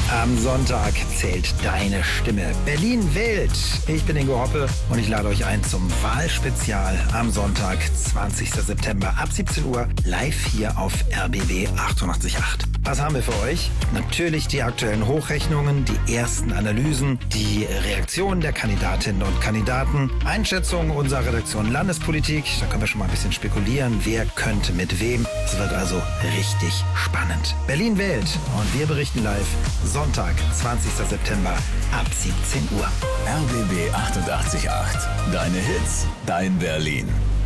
Am Sonntag zählt deine Stimme. Berlin wählt. Ich bin Ingo Hoppe und ich lade euch ein zum Wahlspezial am Sonntag, 20. September ab 17 Uhr, live hier auf RBB 88.8. Was haben wir für euch? Natürlich die aktuellen Hochrechnungen, die ersten Analysen, die Reaktionen der Kandidatinnen und Kandidaten, Einschätzungen unserer Redaktion Landespolitik. Da können wir schon mal ein bisschen spekulieren, wer könnte mit wem. Es wird also richtig spannend. Berlin wählt und wir berichten live Sonntag, 20. September ab 17 Uhr. RBB 88.8. Deine Hits, dein Berlin.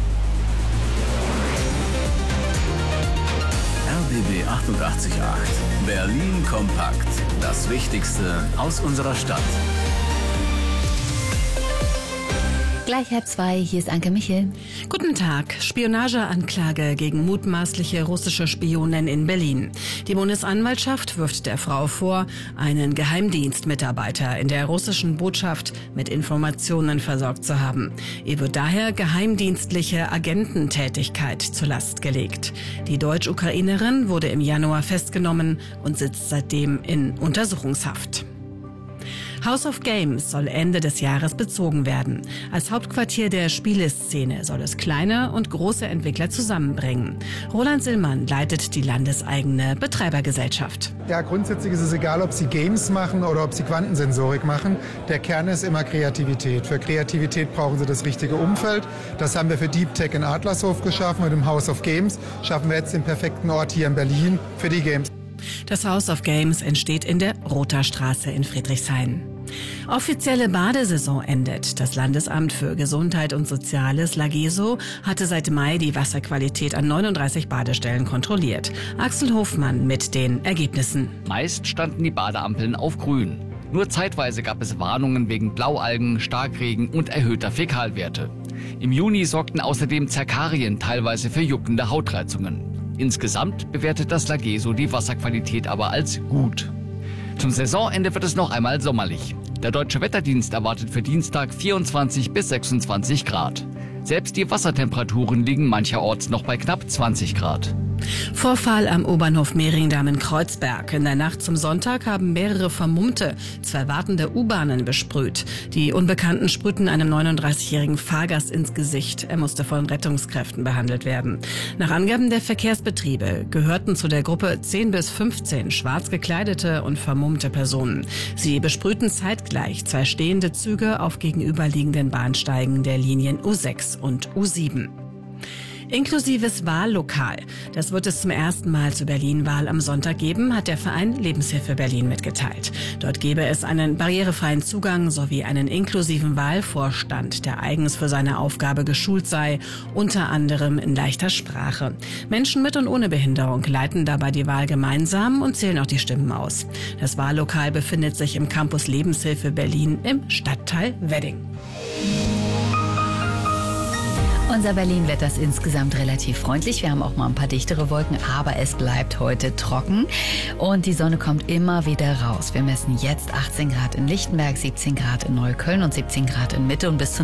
RBB 88.8. Berlin kompakt. Das Wichtigste aus unserer Stadt. Gleich 1:30, hier ist Anke Michel. Guten Tag. Spionageanklage gegen mutmaßliche russische Spionen in Berlin. Die Bundesanwaltschaft wirft der Frau vor, einen Geheimdienstmitarbeiter in der russischen Botschaft mit Informationen versorgt zu haben. Ihr wird daher geheimdienstliche Agententätigkeit zur Last gelegt. Die Deutsch-Ukrainerin wurde im Januar festgenommen und sitzt seitdem in Untersuchungshaft. House of Games soll Ende des Jahres bezogen werden. Als Hauptquartier der Spieleszene soll es kleine und große Entwickler zusammenbringen. Roland Sillmann leitet die landeseigene Betreibergesellschaft. Ja, grundsätzlich ist es egal, ob Sie Games machen oder ob Sie Quantensensorik machen. Der Kern ist immer Kreativität. Für Kreativität brauchen Sie das richtige Umfeld. Das haben wir für Deep Tech in Adlershof geschaffen. Mit dem House of Games schaffen wir jetzt den perfekten Ort hier in Berlin für die Games. Das House of Games entsteht in der Rotherstraße in Friedrichshain. Offizielle Badesaison endet. Das Landesamt für Gesundheit und Soziales, LAGESO, hatte seit Mai die Wasserqualität an 39 Badestellen kontrolliert. Axel Hofmann mit den Ergebnissen. Meist standen die Badeampeln auf grün. Nur zeitweise gab es Warnungen wegen Blaualgen, Starkregen und erhöhter Fäkalwerte. Im Juni sorgten außerdem Zerkarien teilweise für juckende Hautreizungen. Insgesamt bewertet das LAGESO die Wasserqualität aber als gut. Zum Saisonende wird es noch einmal sommerlich. Der Deutsche Wetterdienst erwartet für Dienstag 24 bis 26 Grad. Selbst die Wassertemperaturen liegen mancherorts noch bei knapp 20 Grad. Vorfall am U-Bahnhof Mehringdamm in Kreuzberg. In der Nacht zum Sonntag haben mehrere Vermummte 2 wartende U-Bahnen besprüht. Die Unbekannten sprühten einem 39-jährigen Fahrgast ins Gesicht. Er musste von Rettungskräften behandelt werden. Nach Angaben der Verkehrsbetriebe gehörten zu der Gruppe 10 bis 15 schwarz gekleidete und vermummte Personen. Sie besprühten zeitgleich 2 stehende Züge auf gegenüberliegenden Bahnsteigen der Linien U6 und U7. Inklusives Wahllokal. Das wird es zum ersten Mal zur Berlin-Wahl am Sonntag geben, hat der Verein Lebenshilfe Berlin mitgeteilt. Dort gebe es einen barrierefreien Zugang sowie einen inklusiven Wahlvorstand, der eigens für seine Aufgabe geschult sei, unter anderem in leichter Sprache. Menschen mit und ohne Behinderung leiten dabei die Wahl gemeinsam und zählen auch die Stimmen aus. Das Wahllokal befindet sich im Campus Lebenshilfe Berlin im Stadtteil Wedding. Unser Berlin-Wetter ist insgesamt relativ freundlich. Wir haben auch mal ein paar dichtere Wolken, aber es bleibt heute trocken und die Sonne kommt immer wieder raus. Wir messen jetzt 18 Grad in Lichtenberg, 17 Grad in Neukölln und 17 Grad in Mitte und bis zu